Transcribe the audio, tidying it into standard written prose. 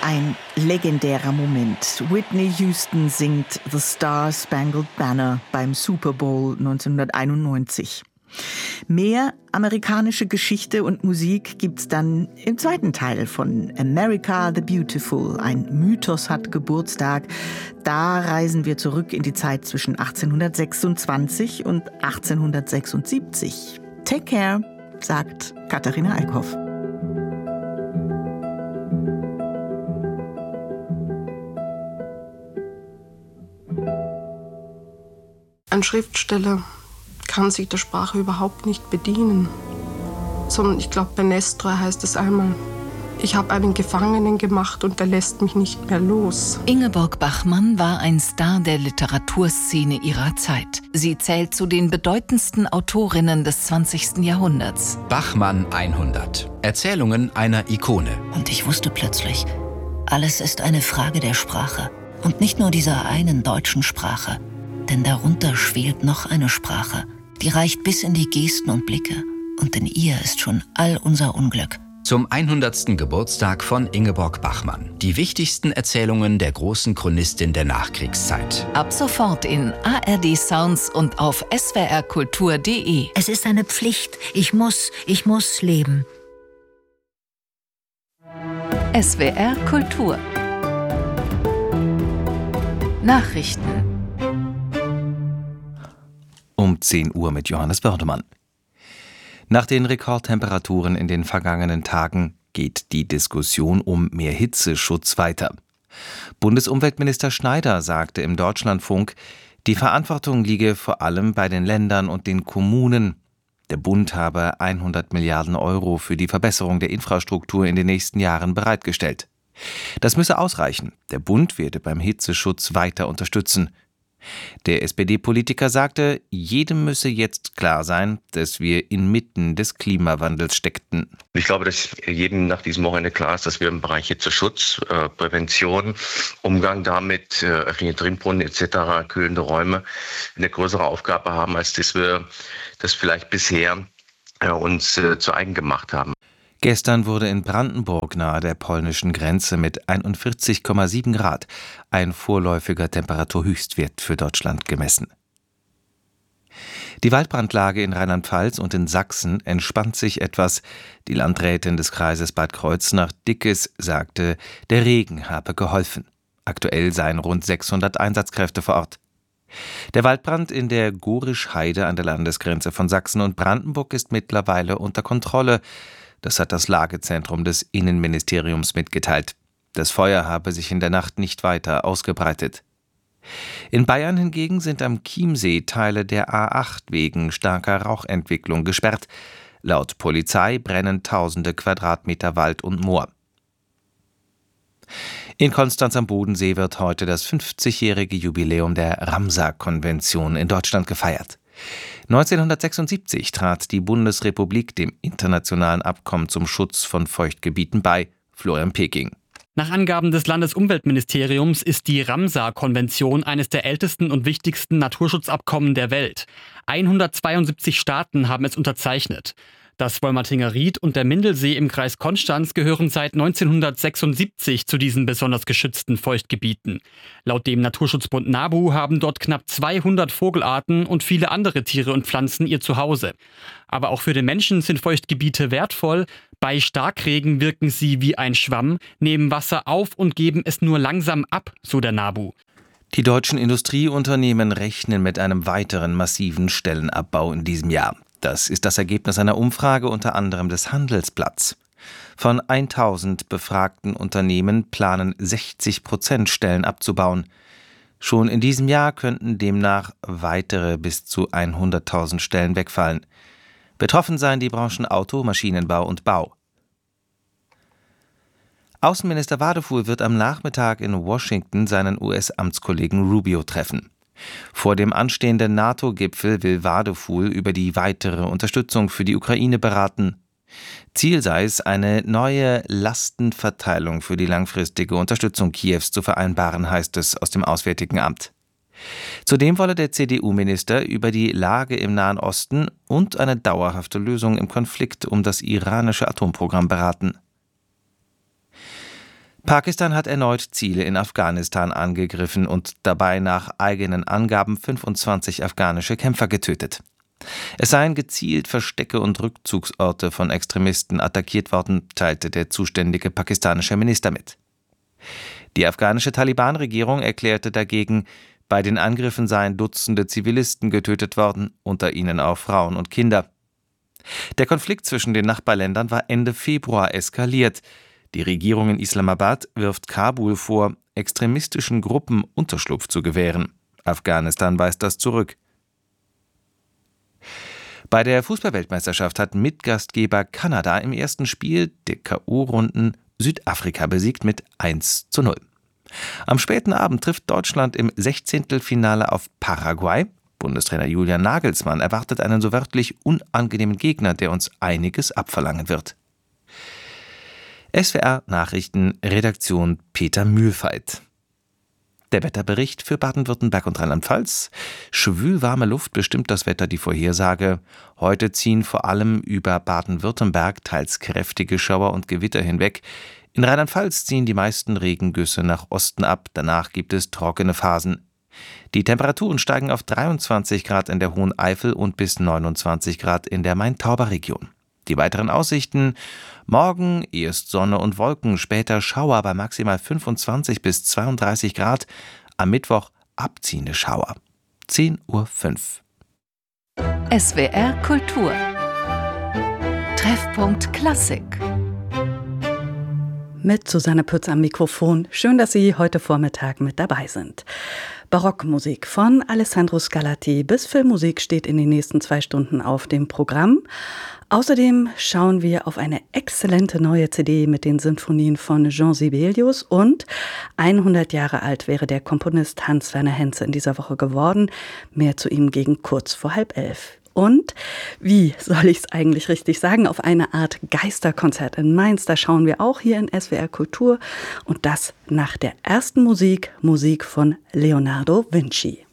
Ein legendärer Moment. Whitney Houston singt The Star-Spangled Banner beim Super Bowl 1991. Mehr amerikanische Geschichte und Musik gibt's dann im zweiten Teil von America the Beautiful. Ein Mythos hat Geburtstag. Da reisen wir zurück in die Zeit zwischen 1826 und 1876. Take care, sagt Katharina Eickhoff. Ein Schriftsteller kann sich der Sprache überhaupt nicht bedienen. Sondern ich glaube, bei Nestroy heißt es einmal, ich habe einen Gefangenen gemacht und der lässt mich nicht mehr los. Ingeborg Bachmann war ein Star der Literaturszene ihrer Zeit. Sie zählt zu den bedeutendsten Autorinnen des 20. Jahrhunderts. Bachmann 100. Erzählungen einer Ikone. Und ich wusste plötzlich, alles ist eine Frage der Sprache. Und nicht nur dieser einen deutschen Sprache. Denn darunter schwelt noch eine Sprache, die reicht bis in die Gesten und Blicke. Und in ihr ist schon all unser Unglück. Zum 100. Geburtstag von Ingeborg Bachmann. Die wichtigsten Erzählungen der großen Chronistin der Nachkriegszeit. Ab sofort in ARD Sounds und auf swrkultur.de. Es ist eine Pflicht. Ich muss leben. SWR Kultur. Nachrichten. Um 10 Uhr mit Johannes Wördemann. Nach den Rekordtemperaturen in den vergangenen Tagen geht die Diskussion um mehr Hitzeschutz weiter. Bundesumweltminister Schneider sagte im Deutschlandfunk, die Verantwortung liege vor allem bei den Ländern und den Kommunen. Der Bund habe 100 Milliarden Euro für die Verbesserung der Infrastruktur in den nächsten Jahren bereitgestellt. Das müsse ausreichen. Der Bund werde beim Hitzeschutz weiter unterstützen. Der SPD-Politiker sagte, jedem müsse jetzt klar sein, dass wir inmitten des Klimawandels steckten. Ich glaube, dass jedem nach diesem Wochenende klar ist, dass wir im Bereich Hitzeschutz, Prävention, Umgang damit, öffentliche Trinkbrunnen etc., kühlende Räume eine größere Aufgabe haben, als dass wir das vielleicht bisher uns zu eigen gemacht haben. Gestern wurde in Brandenburg nahe der polnischen Grenze mit 41,7 Grad ein vorläufiger Temperaturhöchstwert für Deutschland gemessen. Die Waldbrandlage in Rheinland-Pfalz und in Sachsen entspannt sich etwas. Die Landrätin des Kreises Bad Kreuznach-Dickes sagte, der Regen habe geholfen. Aktuell seien rund 600 Einsatzkräfte vor Ort. Der Waldbrand in der Gorisch-Heide an der Landesgrenze von Sachsen und Brandenburg ist mittlerweile unter Kontrolle. Das hat das Lagezentrum des Innenministeriums mitgeteilt. Das Feuer habe sich in der Nacht nicht weiter ausgebreitet. In Bayern hingegen sind am Chiemsee Teile der A8 wegen starker Rauchentwicklung gesperrt. Laut Polizei brennen tausende Quadratmeter Wald und Moor. In Konstanz am Bodensee wird heute das 50-jährige Jubiläum der Ramsar-Konvention in Deutschland gefeiert. 1976 trat die Bundesrepublik dem internationalen Abkommen zum Schutz von Feuchtgebieten bei. Florian Peking. Nach Angaben des Landesumweltministeriums ist die Ramsar-Konvention eines der ältesten und wichtigsten Naturschutzabkommen der Welt. 172 Staaten haben es unterzeichnet. Das Wolmertinger Ried und der Mindelsee im Kreis Konstanz gehören seit 1976 zu diesen besonders geschützten Feuchtgebieten. Laut dem Naturschutzbund NABU haben dort knapp 200 Vogelarten und viele andere Tiere und Pflanzen ihr Zuhause. Aber auch für den Menschen sind Feuchtgebiete wertvoll. Bei Starkregen wirken sie wie ein Schwamm, nehmen Wasser auf und geben es nur langsam ab, so der NABU. Die deutschen Industrieunternehmen rechnen mit einem weiteren massiven Stellenabbau in diesem Jahr. Das ist das Ergebnis einer Umfrage unter anderem des Handelsblatts. Von 1000 befragten Unternehmen planen 60% Stellen abzubauen. Schon in diesem Jahr könnten demnach weitere bis zu 100.000 Stellen wegfallen. Betroffen seien die Branchen Auto, Maschinenbau und Bau. Außenminister Wadefuhl wird am Nachmittag in Washington seinen US-Amtskollegen Rubio treffen. Vor dem anstehenden NATO-Gipfel will Wadefuhl über die weitere Unterstützung für die Ukraine beraten. Ziel sei es, eine neue Lastenverteilung für die langfristige Unterstützung Kiews zu vereinbaren, heißt es aus dem Auswärtigen Amt. Zudem wolle der CDU-Minister über die Lage im Nahen Osten und eine dauerhafte Lösung im Konflikt um das iranische Atomprogramm beraten. Pakistan hat erneut Ziele in Afghanistan angegriffen und dabei nach eigenen Angaben 25 afghanische Kämpfer getötet. Es seien gezielt Verstecke und Rückzugsorte von Extremisten attackiert worden, teilte der zuständige pakistanische Minister mit. Die afghanische Taliban-Regierung erklärte dagegen, bei den Angriffen seien Dutzende Zivilisten getötet worden, unter ihnen auch Frauen und Kinder. Der Konflikt zwischen den Nachbarländern war Ende Februar eskaliert. Die Regierung in Islamabad wirft Kabul vor, extremistischen Gruppen Unterschlupf zu gewähren. Afghanistan weist das zurück. Bei der Fußball-Weltmeisterschaft hat Mitgastgeber Kanada im ersten Spiel der K.O.-Runden Südafrika besiegt mit 1:0. Am späten Abend trifft Deutschland im 16. Finale auf Paraguay. Bundestrainer Julian Nagelsmann erwartet einen so wörtlich unangenehmen Gegner, der uns einiges abverlangen wird. SWR Nachrichten, Redaktion Peter Mühlfeit. Der Wetterbericht für Baden-Württemberg und Rheinland-Pfalz. Schwülwarme Luft bestimmt das Wetter, die Vorhersage. Heute ziehen vor allem über Baden-Württemberg teils kräftige Schauer und Gewitter hinweg. In Rheinland-Pfalz ziehen die meisten Regengüsse nach Osten ab. Danach gibt es trockene Phasen. Die Temperaturen steigen auf 23 Grad in der Hohen Eifel und bis 29 Grad in der Main-Tauber-Region. Die weiteren Aussichten: morgen erst Sonne und Wolken, später Schauer bei maximal 25 bis 32 Grad, am Mittwoch abziehende Schauer. 10:05 Uhr. SWR Kultur. Treffpunkt Klassik. Mit Susanne Pütz am Mikrofon. Schön, dass Sie heute Vormittag mit dabei sind. Barockmusik von Alessandro Scarlatti bis Filmmusik steht in den nächsten 2 Stunden auf dem Programm. Außerdem schauen wir auf eine exzellente neue CD mit den Sinfonien von Jean Sibelius und 100 Jahre alt wäre der Komponist Hans-Werner Henze in dieser Woche geworden. Mehr zu ihm gegen kurz vor 10:30. Und, wie soll ich es eigentlich richtig sagen, auf eine Art Geisterkonzert in Mainz. Da schauen wir auch hier in SWR Kultur und das nach der ersten Musik von Leonardo Vinci.